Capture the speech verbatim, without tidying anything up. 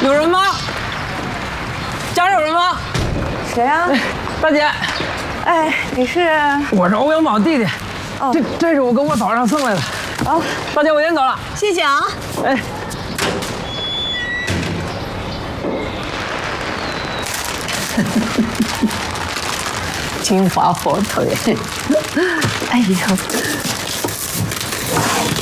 有人吗？家里有人吗？ 谁啊？ 大姐。 哎，你是？ 我是欧阳宝弟弟。 哦， 这这是我给我早上送来的。哦，大姐，我先走了。 谢谢啊。 哎。 金华火腿，哎呦！